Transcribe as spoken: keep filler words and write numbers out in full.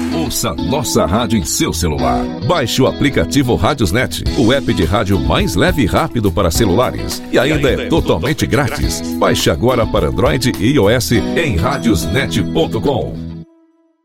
Ouça nossa rádio em seu celular. Baixe o aplicativo Radiosnet, o app de rádio mais leve e rápido para celulares. E ainda, e ainda é, é totalmente, totalmente grátis. grátis. Baixe agora para Android e iOS em radiosnet ponto com.